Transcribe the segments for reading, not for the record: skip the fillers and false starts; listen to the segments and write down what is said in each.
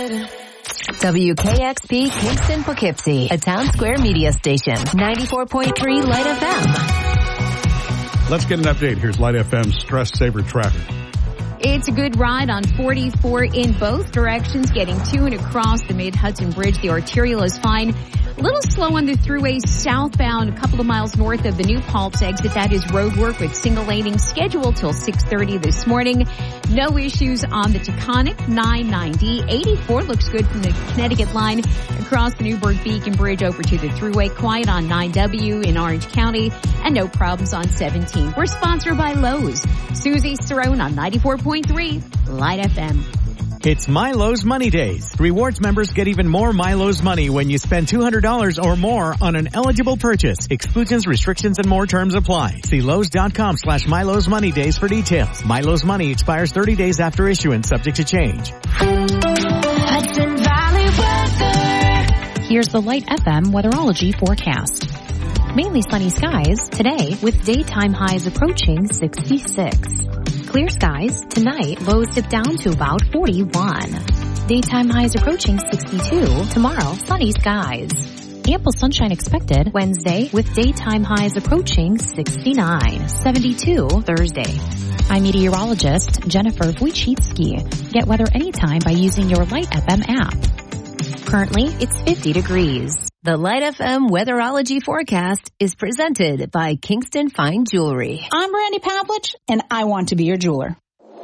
WKXP Kingston Poughkeepsie, a Town Square media station. 94.3 Light FM. Let's get an update. Here's Light FM's Stress Saver traffic. It's a good ride on 44 in both directions, getting to and across the Mid-Hudson Bridge. The arterial is fine. A little slow on the thruway southbound, a couple of miles north of the New Paltz exit. That is road work with single laning scheduled till 6:30 this morning. No issues on the Taconic 990. 84 looks good from the Connecticut line across the Newburgh Beacon Bridge over to the thruway. Quiet on 9W in Orange County and no problems on 17. We're sponsored by Lowe's. Susie Cerrone on 94.3 Light FM. It's MyLowe's Money Days. Rewards members get even more MyLowe's money when you spend $200 or more on an eligible purchase. Exclusions, restrictions, and more terms apply. See Lowe's.com/MyLowe's Money Days for details. MyLowe's Money expires 30 days after issuance, subject to change. Hudson Valley weather. Here's the Light FM weatherology forecast. Mainly sunny skies today with daytime highs approaching 66. Clear skies tonight, lows dip down to about 41. Daytime highs approaching 62. Tomorrow, sunny skies. Ample sunshine expected Wednesday with daytime highs approaching 69. 72 Thursday. I'm meteorologist Jennifer Wojcicki. Get weather anytime by using your Light FM app. Currently, it's 50 degrees. The Light FM weatherology forecast is presented by Kingston Fine Jewelry. I'm Randy Pavlich, and I want to be your jeweler.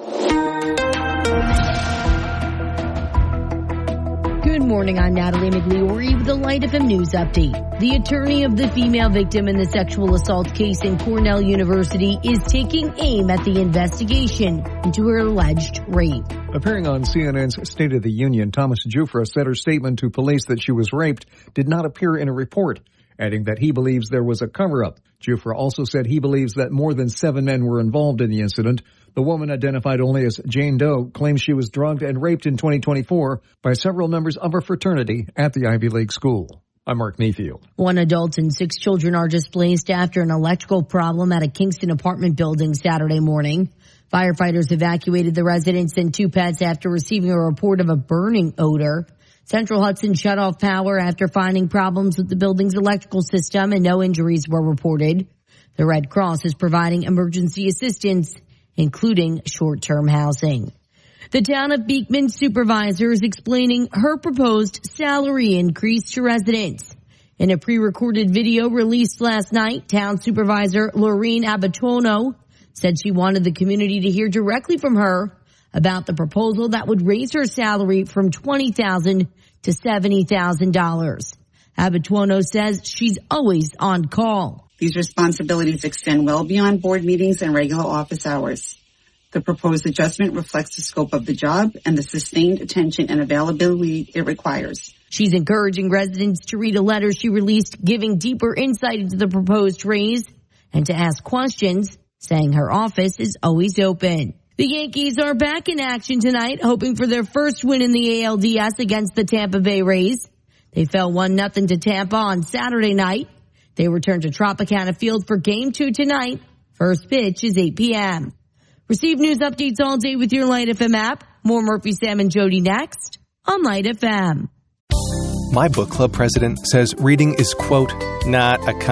Good morning, I'm Natalie McLeory with the Light FM News Update. The attorney of the female victim in the sexual assault case in Cornell University is taking aim at the investigation into her alleged rape. Appearing on CNN's State of the Union, Thomas Jufra said her statement to police that she was raped did not appear in a report, adding that he believes there was a cover-up. Jufra also said he believes that more than 7 men were involved in the incident. The woman, identified only as Jane Doe, claims she was drugged and raped in 2024 by several members of her fraternity at the Ivy League school. I'm Mark Mayfield. 1 adult and 6 children are displaced after an electrical problem at a Kingston apartment building Saturday morning. Firefighters evacuated the residents and 2 pets after receiving a report of a burning odor. Central Hudson shut off power after finding problems with the building's electrical system, and no injuries were reported. The Red Cross is providing emergency assistance, including short-term housing. The town of Beekman supervisor is explaining her proposed salary increase to residents. In a pre-recorded video released last night, town supervisor Laureen Abituono said she wanted the community to hear directly from her about the proposal that would raise her salary from $20,000 to $70,000. Abituono says she's always on call. These responsibilities extend well beyond board meetings and regular office hours. The proposed adjustment reflects the scope of the job and the sustained attention and availability it requires. She's encouraging residents to read a letter she released giving deeper insight into the proposed raise and to ask questions, saying her office is always open. The Yankees are back in action tonight, hoping for their first win in the ALDS against the Tampa Bay Rays. They fell 1-0 to Tampa on Saturday night. They return to Tropicana Field for Game 2 tonight. First pitch is 8 p.m. Receive news updates all day with your Light FM app. More Murphy, Sam, and Jody next on Light FM. My book club president says reading is, quote, not a